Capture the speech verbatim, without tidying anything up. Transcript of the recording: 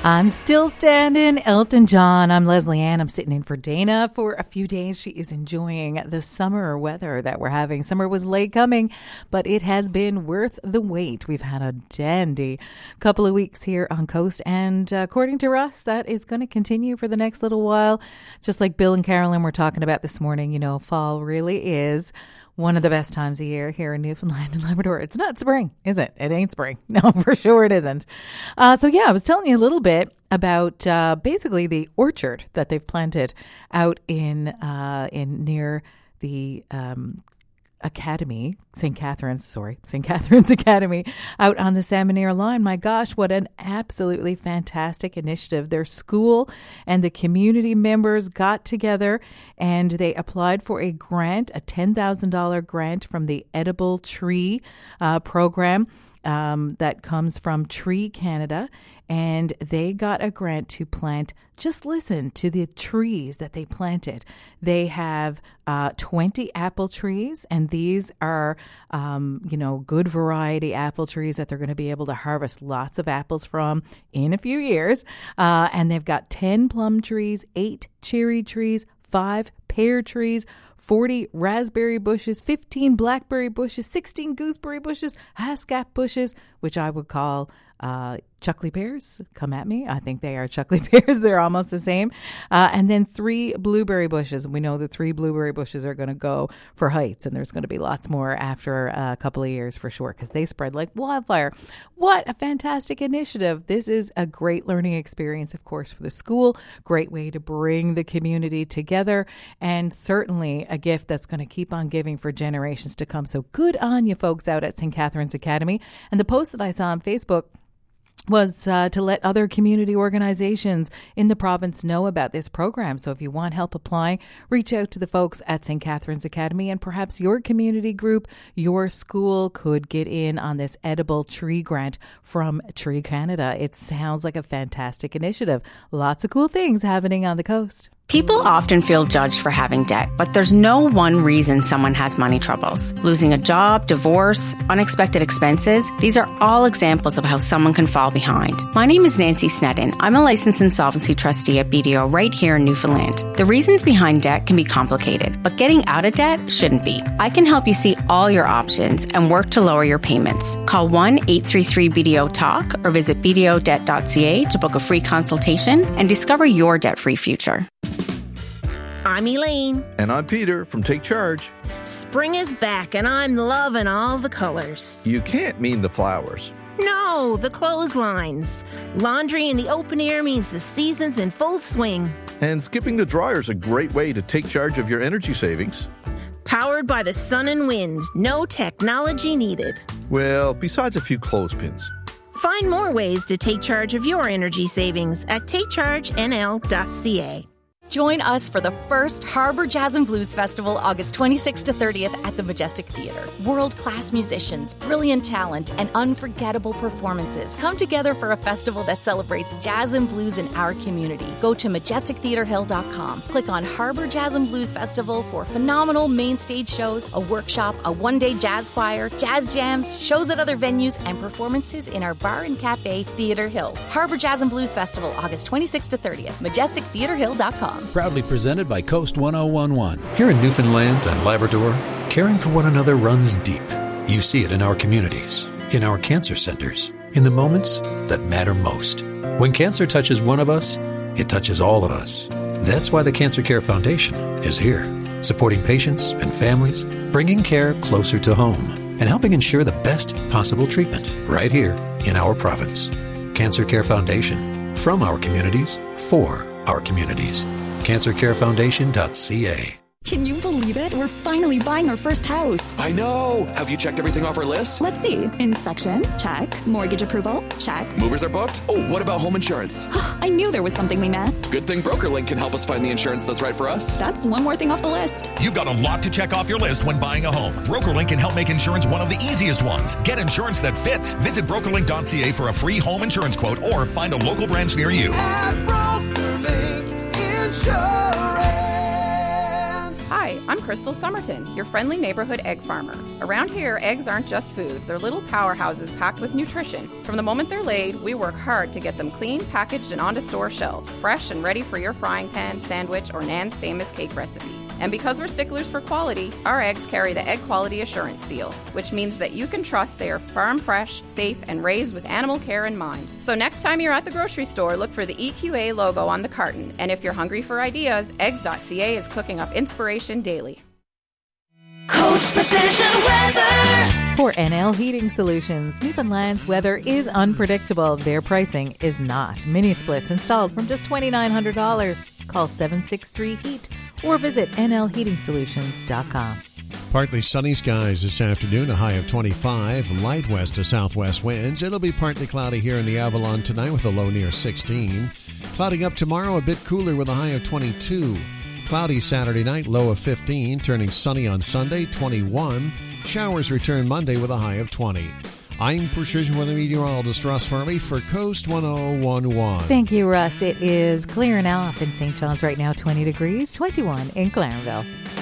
I'm still standing, Elton John. I'm Leslie Ann. I'm sitting in for Dana for a few days. She is enjoying the summer weather that we're having. Summer was late coming, but it has been worth the wait. We've had a dandy couple of weeks here on Coast, and uh, according to Russ, that is going to continue for the next little while. Just like Bill and Carolyn were talking about this morning, you know, fall really is one of the best times of year here in Newfoundland and Labrador. It's not spring, is it? It ain't spring. No, for sure it isn't. Uh, so yeah, I was telling you a little bit about uh, basically the orchard that they've planted out in uh, in near the um, Academy, Saint Catharines, sorry, Saint Catharines Academy out on the Salmoneer line. My gosh, what an absolutely fantastic initiative. Their school and the community members got together and they applied for a grant, a ten thousand dollars grant from the Edible Tree uh, program. Um, that comes from Tree Canada, and they got a grant to plant, just listen to the trees that they planted. They have uh, twenty apple trees, and these are, um, you know, good variety apple trees that they're going to be able to harvest lots of apples from in a few years. Uh, and they've got ten plum trees, eight cherry trees, five pear trees, forty raspberry bushes, fifteen blackberry bushes, sixteen gooseberry bushes, haskap bushes, which I would call uh, chuckly pears. Come at me. I think they are chuckly pears. They're almost the same. Uh, and then three blueberry bushes. We know the three blueberry bushes are going to go for heights, and there's going to be lots more after a couple of years for sure, because they spread like wildfire. What a fantastic initiative. This is a great learning experience, of course, for the school. Great way to bring the community together, and certainly a gift that's going to keep on giving for generations to come. So good on you folks out at Saint Catharines Academy. And the post that I saw on Facebook was uh, to let other community organizations in the province know about this program. So if you want help applying, reach out to the folks at Saint Catharines Academy, and perhaps your community group, your school could get in on this edible tree grant from Tree Canada. It sounds like a fantastic initiative. Lots of cool things happening on the coast. People often feel judged for having debt, but there's no one reason someone has money troubles. Losing a job, divorce, unexpected expenses, these are all examples of how someone can fall behind. My name is Nancy Sneddon. I'm a licensed insolvency trustee at B D O right here in Newfoundland. The reasons behind debt can be complicated, but getting out of debt shouldn't be. I can help you see all your options and work to lower your payments. Call one eight three three B D O talk or visit b d o debt dot c a to book a free consultation and discover your debt-free future. I'm Elaine. And I'm Peter from Take Charge. Spring is back and I'm loving all the colors. You can't mean the flowers. No, the clotheslines. Laundry in the open air means the season's in full swing. And skipping the dryer is a great way to take charge of your energy savings. Powered by the sun and wind. No technology needed. Well, besides a few clothespins. Find more ways to take charge of your energy savings at take charge n l dot c a. Join us for the first Harbour Jazz and Blues Festival, August twenty-sixth to thirtieth at the Majestic Theatre. World-class musicians, brilliant talent, and unforgettable performances come together for a festival that celebrates jazz and blues in our community. Go to majestic theatre hill dot com. Click on Harbour Jazz and Blues Festival for phenomenal main stage shows, a workshop, a one-day jazz choir, jazz jams, shows at other venues, and performances in our bar and cafe, Theatre Hill. Harbour Jazz and Blues Festival, August twenty-sixth to thirtieth, majestic theatre hill dot com. Proudly presented by Coast ten eleven. Here in Newfoundland and Labrador, caring for one another runs deep. You see it in our communities, in our cancer centers, in the moments that matter most. When cancer touches one of us, it touches all of us. That's why the Cancer Care Foundation is here, supporting patients and families, bringing care closer to home, and helping ensure the best possible treatment right here in our province. Cancer Care Foundation, from our communities, for our communities. cancer care foundation dot c a. Can you believe it? We're finally buying our first house. I know. Have you checked everything off our list? Let's see. Inspection? Check. Mortgage approval? Check. Movers are booked? Oh, what about home insurance? I knew there was something we missed. Good thing BrokerLink can help us find the insurance that's right for us. That's one more thing off the list. You've got a lot to check off your list when buying a home. BrokerLink can help make insurance one of the easiest ones. Get insurance that fits. Visit broker link dot c a for a free home insurance quote or find a local branch near you. At BrokerLink Insurance. Hi, I'm Crystal Somerton, your friendly neighborhood egg farmer. Around here, eggs aren't just food, they're little powerhouses packed with nutrition. From the moment they're laid, we work hard to get them clean, packaged, and onto store shelves, fresh and ready for your frying pan, sandwich, or Nan's famous cake recipe. And because we're sticklers for quality, our eggs carry the Egg Quality Assurance Seal, which means that you can trust they are farm fresh, safe, and raised with animal care in mind. So next time you're at the grocery store, look for the E Q A logo on the carton. And if you're hungry for ideas, eggs dot c a is cooking up inspiration daily. Coast Precision Weather. For N L Heating Solutions, Newfoundland's weather is unpredictable. Their pricing is not. Mini splits installed from just two thousand nine hundred dollars. Call seven six three heat or visit N L heating solutions dot com. Partly sunny skies this afternoon, a high of twenty-five. Light west to southwest winds. It'll be partly cloudy here in the Avalon tonight with a low near sixteen. Clouding up tomorrow, a bit cooler with a high of twenty-two. Cloudy Saturday night, low of fifteen. Turning sunny on Sunday, twenty-one. Showers return Monday with a high of twenty. I'm Precision Weather Meteorologist Russ Farley for Coast one oh one point one. Thank you, Russ. It is clearing off in Saint John's right now, twenty degrees, twenty-one in Clarenville.